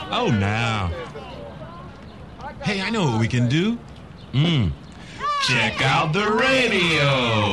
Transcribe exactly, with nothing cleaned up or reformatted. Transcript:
Oh, now. Hey, I know what we can do. Mm. Check out the radio.